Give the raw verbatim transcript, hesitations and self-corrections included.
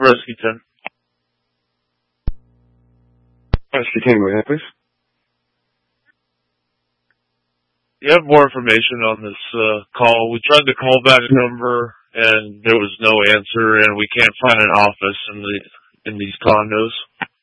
Rescue ten. Rescue ten, go ahead, please. You have more information on this uh, call. We tried to call back number, and there was no answer, and we can't find an office in the in these condos.